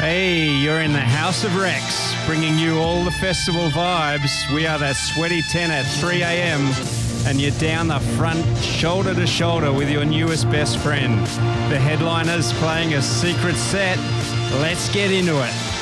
Hey, you're in the House of Rex, bringing you all the festival vibes. We are that Sweaty 10 at 3 a.m. and you're down the front, shoulder to shoulder with your newest best friend. The headliner's playing a secret set. Let's get into it.